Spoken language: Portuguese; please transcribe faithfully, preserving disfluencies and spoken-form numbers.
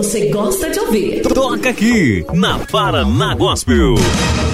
você gosta de ouvir. Toca aqui, na Paraná Gospel.